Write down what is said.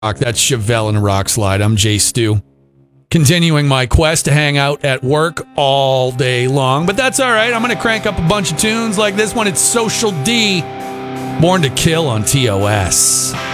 That's Chevelle and Rock Slide. I'm Jay Stu. Continuing my quest to hang out at work all day long, but that's all right. I'm going to crank up a bunch of tunes like this one. It's Social D, Born to Kill on TOS.